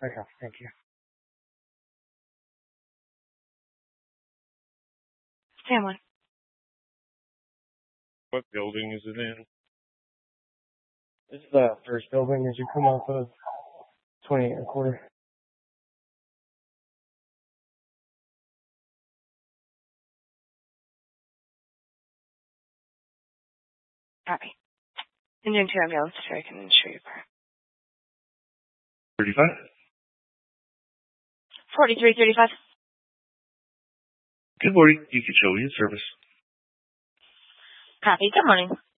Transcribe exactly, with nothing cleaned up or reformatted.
Okay, thank you. Family. What building is it in? This is the first building as you come off of twenty-eight and a quarter. Copy. Engine two ambulance, so I can show you car. thirty-five? forty-three thirty-five. Good morning. You can show me in service. Copy. Good morning.